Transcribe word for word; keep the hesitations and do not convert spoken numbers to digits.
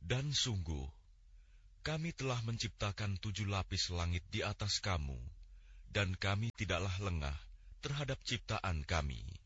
Dan sungguh, kami telah menciptakan tujuh lapis langit di atas kamu, dan kami tidaklah lengah terhadap ciptaan kami.